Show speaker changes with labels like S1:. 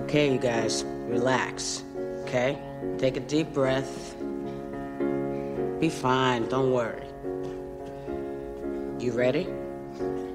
S1: Okay, you guys, relax, okay? Take a deep breath. Be fine, don't worry. You ready?